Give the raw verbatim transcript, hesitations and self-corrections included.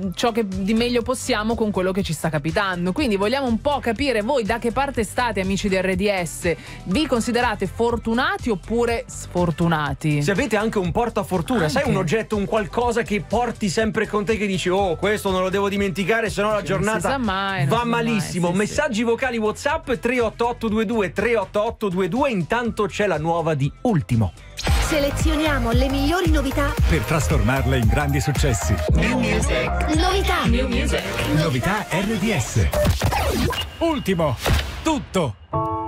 ciò che di meglio possiamo con quello che ci sta capitando. Quindi vogliamo un po' capire voi da che parte state, amici di R D S. Vi considerate fortunati oppure sfortunati? Se avete anche un portafortuna, Anche. sai, un oggetto, un qualcosa che porti sempre con te, che dici oh, questo non lo devo dimenticare, sennò la giornata si sa mai, non va si sa malissimo. mai, sì, Messaggi sì. vocali WhatsApp tre otto otto due due tre otto otto due due. Intanto c'è la nuova di Ultimo. Selezioniamo le migliori novità per trasformarle in grandi successi. New Music. Novità. New Music. Novità R D S. Ultimo. Tutto